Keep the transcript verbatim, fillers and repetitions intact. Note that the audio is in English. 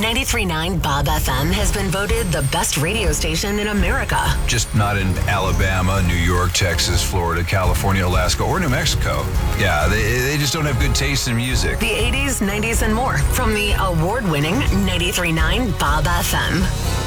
ninety-three point nine Bob F M has been voted the best radio station in America. Just not in Alabama, New York, Texas, Florida, California, Alaska, or New Mexico. Yeah, they, they just don't have good taste in music. The eighties, nineties, and more from the award-winning ninety-three point nine Bob F M.